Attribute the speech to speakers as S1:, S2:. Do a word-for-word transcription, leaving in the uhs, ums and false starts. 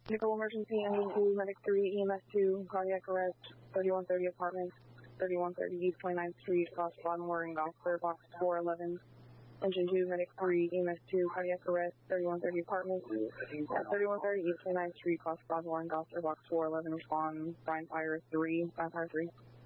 S1: Medical emergency, engine two, medic three, E M S two, cardiac arrest, thirty-one thirty apartments, thirty-one thirty East twenty-ninth Street, cross Baltimore and Gosler, box four eleven. Engine two, medic three, E M S two, cardiac arrest, thirty-one thirty apartments, thirty-one thirty East twenty-ninth Street, cross Baltimore and Gosler, box four eleven, respond, Brian Fire three, Brian Fire three.